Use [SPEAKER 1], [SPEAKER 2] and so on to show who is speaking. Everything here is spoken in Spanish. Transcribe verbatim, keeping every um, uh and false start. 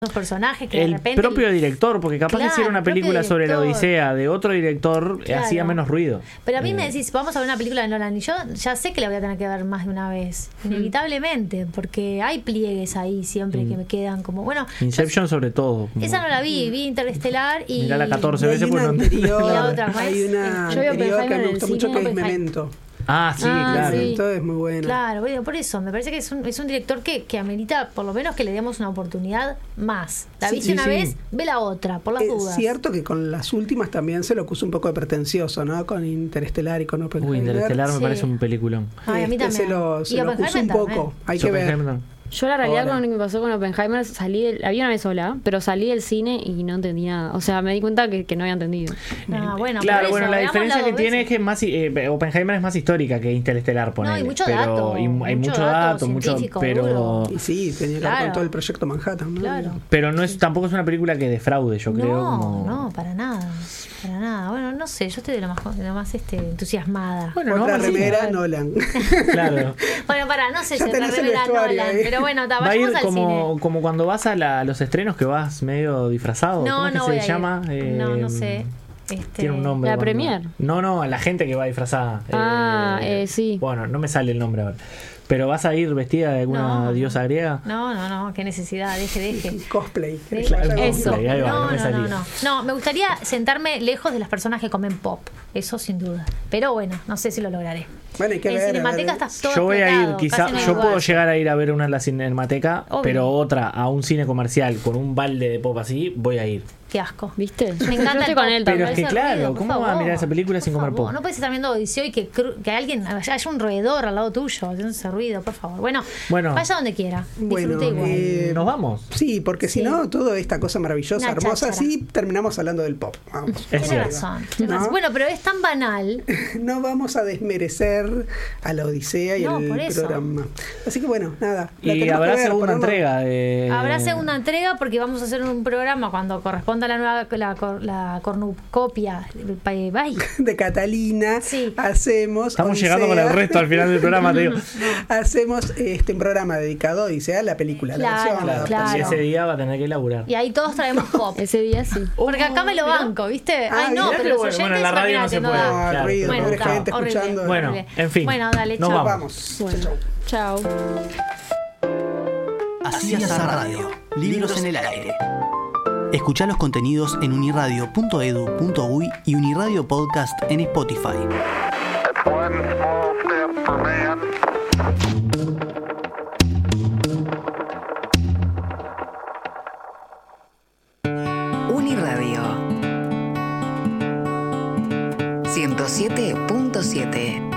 [SPEAKER 1] Los personajes que
[SPEAKER 2] el
[SPEAKER 1] de repente
[SPEAKER 2] propio director, porque capaz
[SPEAKER 1] claro,
[SPEAKER 2] que si era una película sobre la Odisea de otro director,
[SPEAKER 1] claro.
[SPEAKER 2] hacía menos ruido.
[SPEAKER 1] Pero a mí
[SPEAKER 2] eh.
[SPEAKER 1] me decís, vamos a ver una película de Nolan, y yo ya sé que la voy a tener que ver más de una vez, inevitablemente, porque hay pliegues ahí siempre mm. que me quedan como, bueno...
[SPEAKER 2] Inception yo, sobre todo.
[SPEAKER 1] Como... Esa no la vi, vi Interestelar y...
[SPEAKER 2] Mirá la catorce veces por
[SPEAKER 3] anterior,
[SPEAKER 1] y la otra,
[SPEAKER 3] hay una anterior que me gusta mucho que es Memento.
[SPEAKER 2] Ah, sí,
[SPEAKER 1] ah,
[SPEAKER 2] claro.
[SPEAKER 1] Sí.
[SPEAKER 3] Todo es muy bueno.
[SPEAKER 1] Claro, bueno, por eso, me parece que es un, es un director que, que amerita, por lo menos, que le demos una oportunidad más. La
[SPEAKER 3] sí,
[SPEAKER 1] viste
[SPEAKER 3] sí,
[SPEAKER 1] una
[SPEAKER 3] sí.
[SPEAKER 1] vez, ve la otra, por las
[SPEAKER 3] es
[SPEAKER 1] dudas.
[SPEAKER 3] Es cierto que con las últimas también se lo puso un poco de pretencioso, ¿no? Con Interestelar y con Oppenheimer.
[SPEAKER 2] Uy, Interestelar me
[SPEAKER 1] sí.
[SPEAKER 2] parece un peliculón.
[SPEAKER 1] Ay, a mí
[SPEAKER 3] este
[SPEAKER 1] también.
[SPEAKER 3] Se lo, se
[SPEAKER 1] y
[SPEAKER 3] lo puso un poco. Hay que ver.
[SPEAKER 4] Yo la realidad
[SPEAKER 3] Ahora.
[SPEAKER 4] con lo que me pasó con Oppenheimer, salí del, la vi una vez sola, pero salí del cine y no entendí nada. O sea, me di cuenta que, que no había entendido.
[SPEAKER 1] Ah, bueno,
[SPEAKER 2] claro,
[SPEAKER 1] por
[SPEAKER 2] bueno,
[SPEAKER 1] eso,
[SPEAKER 2] la
[SPEAKER 1] veamos
[SPEAKER 2] diferencia
[SPEAKER 1] las
[SPEAKER 2] que
[SPEAKER 1] dos
[SPEAKER 2] tiene
[SPEAKER 1] veces.
[SPEAKER 2] es que es más eh, Oppenheimer es más histórica que Interestelar, ponele.
[SPEAKER 1] No, y mucho
[SPEAKER 2] pero,
[SPEAKER 1] dato,
[SPEAKER 2] y hay
[SPEAKER 1] mucho
[SPEAKER 2] mucho
[SPEAKER 1] dato
[SPEAKER 2] dato, mucho, pero
[SPEAKER 1] duro.
[SPEAKER 3] Y sí, tenía que ver
[SPEAKER 1] Claro.
[SPEAKER 3] con todo el proyecto Manhattan, ¿no?
[SPEAKER 1] Claro.
[SPEAKER 2] pero no es tampoco es una película que defraude, yo creo.
[SPEAKER 1] No,
[SPEAKER 2] Como...
[SPEAKER 1] no, para nada. Para nada. Bueno, no sé, yo estoy de lo más, de lo más este, entusiasmada.
[SPEAKER 2] Bueno,
[SPEAKER 3] Otra
[SPEAKER 2] no,
[SPEAKER 3] remera,
[SPEAKER 2] sí.
[SPEAKER 3] Nolan.
[SPEAKER 2] Claro.
[SPEAKER 1] Bueno, para, no sé
[SPEAKER 3] Ya
[SPEAKER 1] si otra
[SPEAKER 3] tenés el
[SPEAKER 1] remera
[SPEAKER 3] vestuario
[SPEAKER 1] Nolan,
[SPEAKER 3] ahí.
[SPEAKER 1] pero bueno, ta,
[SPEAKER 2] Va a ir
[SPEAKER 1] vayamos al
[SPEAKER 2] como,
[SPEAKER 1] cine.
[SPEAKER 2] como cuando vas a, la, a los estrenos que vas medio disfrazado.
[SPEAKER 1] No,
[SPEAKER 2] ¿Cómo es
[SPEAKER 1] no
[SPEAKER 2] que
[SPEAKER 1] voy
[SPEAKER 2] se
[SPEAKER 1] a ir.
[SPEAKER 2] llama?
[SPEAKER 1] No, no
[SPEAKER 2] Eh,
[SPEAKER 1] sé. Este...
[SPEAKER 2] Tiene un nombre.
[SPEAKER 4] ¿La
[SPEAKER 2] cuando-
[SPEAKER 4] premier?
[SPEAKER 2] No, no, a la gente que va disfrazada.
[SPEAKER 4] Ah, eh, sí.
[SPEAKER 2] Bueno, no me sale el nombre ahora. Pero vas a ir vestida de alguna
[SPEAKER 1] No.
[SPEAKER 2] diosa griega.
[SPEAKER 1] No, no, no, qué necesidad, deje, deje.
[SPEAKER 3] Cosplay.
[SPEAKER 1] Sí.
[SPEAKER 2] Claro,
[SPEAKER 1] Eso.
[SPEAKER 2] cosplay, ahí va,
[SPEAKER 1] no,
[SPEAKER 2] no me
[SPEAKER 1] no,
[SPEAKER 2] salía.
[SPEAKER 1] no, no. No, me gustaría sentarme lejos de las personas que comen pop. Eso sin duda. Pero bueno, no sé si lo lograré.
[SPEAKER 3] Bueno, hay que
[SPEAKER 1] en
[SPEAKER 3] ver.
[SPEAKER 1] Cinemateca
[SPEAKER 3] a ver.
[SPEAKER 1] estás todo
[SPEAKER 2] Yo voy a ir,
[SPEAKER 1] explotado,
[SPEAKER 2] quizá,
[SPEAKER 1] casi no hay
[SPEAKER 2] yo
[SPEAKER 1] lugar.
[SPEAKER 2] puedo llegar a ir a ver una en la Cinemateca,
[SPEAKER 1] Obvio.
[SPEAKER 2] pero otra a un cine comercial con un balde de pop así, voy a ir.
[SPEAKER 1] Qué asco.
[SPEAKER 4] ¿Viste?
[SPEAKER 1] Me encanta
[SPEAKER 4] Yo estoy
[SPEAKER 1] el
[SPEAKER 4] con
[SPEAKER 1] pop,
[SPEAKER 4] él
[SPEAKER 2] Pero
[SPEAKER 4] también.
[SPEAKER 2] es que
[SPEAKER 1] ese
[SPEAKER 2] claro,
[SPEAKER 1] ruido, por
[SPEAKER 2] ¿cómo vas a
[SPEAKER 1] favor,
[SPEAKER 2] mirar esa película sin
[SPEAKER 1] por
[SPEAKER 2] comer
[SPEAKER 1] favor.
[SPEAKER 2] pop?
[SPEAKER 1] No puedes estar viendo Odiseo y que, cru- que alguien haya un roedor al lado tuyo haciendo ese ruido, por favor. Bueno,
[SPEAKER 2] Bueno.
[SPEAKER 1] vaya donde quiera.
[SPEAKER 3] Bueno,
[SPEAKER 1] Disfrute igual.
[SPEAKER 3] eh,
[SPEAKER 2] ¿Nos vamos?
[SPEAKER 3] Sí, porque
[SPEAKER 1] Sí.
[SPEAKER 3] si no, toda esta cosa maravillosa,
[SPEAKER 1] Una
[SPEAKER 3] hermosa,
[SPEAKER 1] cháchara.
[SPEAKER 3] sí, terminamos hablando del pop. Vamos.
[SPEAKER 2] Es
[SPEAKER 1] Tiene
[SPEAKER 2] cierto.
[SPEAKER 1] razón, tiene
[SPEAKER 3] ¿No?
[SPEAKER 1] razón. Bueno, pero es tan banal.
[SPEAKER 3] No vamos a desmerecer a la Odisea y
[SPEAKER 1] No, por
[SPEAKER 3] el
[SPEAKER 1] eso.
[SPEAKER 3] programa. Así que bueno, nada. la
[SPEAKER 2] Y
[SPEAKER 3] tenemos
[SPEAKER 2] habrá
[SPEAKER 3] que ver,
[SPEAKER 2] segunda
[SPEAKER 3] ponernos-
[SPEAKER 2] entrega de...
[SPEAKER 1] Habrá segunda entrega porque vamos a hacer un programa cuando corresponda la nueva la, cor- la cornucopia. Bye, bye.
[SPEAKER 3] de Catalina.
[SPEAKER 1] Sí.
[SPEAKER 3] Hacemos.
[SPEAKER 2] Estamos
[SPEAKER 3] Odisea.
[SPEAKER 2] llegando con el resto al final del programa, te digo.
[SPEAKER 3] Hacemos este un programa dedicado a Odisea, la película, la
[SPEAKER 1] Claro,
[SPEAKER 3] versión, la
[SPEAKER 1] claro.
[SPEAKER 3] adaptación.
[SPEAKER 2] Y ese día va a tener que laburar.
[SPEAKER 1] Y ahí todos traemos pop.
[SPEAKER 4] Ese día sí.
[SPEAKER 1] Porque acá me lo
[SPEAKER 2] mirá.
[SPEAKER 1] banco, ¿viste?
[SPEAKER 3] Ah,
[SPEAKER 1] Ay, no,
[SPEAKER 3] mirá
[SPEAKER 1] pero
[SPEAKER 2] que
[SPEAKER 1] los
[SPEAKER 2] bueno,
[SPEAKER 1] oyentes
[SPEAKER 2] bueno, en la radio no se
[SPEAKER 1] terminan
[SPEAKER 2] puede.
[SPEAKER 1] haciendo
[SPEAKER 3] Ah,
[SPEAKER 2] Claro,
[SPEAKER 3] ruido,
[SPEAKER 1] Bueno,
[SPEAKER 3] pobre
[SPEAKER 1] está,
[SPEAKER 3] gente
[SPEAKER 1] horrible.
[SPEAKER 3] escuchando.
[SPEAKER 2] Bueno,
[SPEAKER 1] Horrible.
[SPEAKER 2] en fin.
[SPEAKER 1] Bueno, dale,
[SPEAKER 2] Nos
[SPEAKER 1] chao.
[SPEAKER 3] Nos
[SPEAKER 2] vamos.
[SPEAKER 3] vamos.
[SPEAKER 4] Bueno,
[SPEAKER 3] Chau, chau.
[SPEAKER 4] chao.
[SPEAKER 5] Así es la radio. Libros en el aire. Escuchá los contenidos en uniradio punto edu punto uy y Uniradio Podcast en Spotify.
[SPEAKER 6] One small step for man.
[SPEAKER 7] Uniradio ciento siete punto siete.